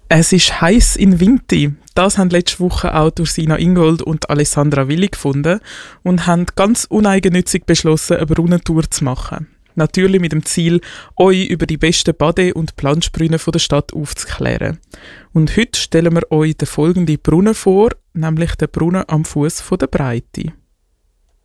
Es ist heiß in Vinti. Das haben letzte Woche auch Ursina Ingold und Alessandra Willi gefunden und haben ganz uneigennützig beschlossen, eine Brunnentour zu machen. Natürlich mit dem Ziel, euch über die besten Bade- und Planschbrunnen der Stadt aufzuklären. Und heute stellen wir euch den folgenden Brunnen vor, nämlich den Brunnen am Fuß der Breite.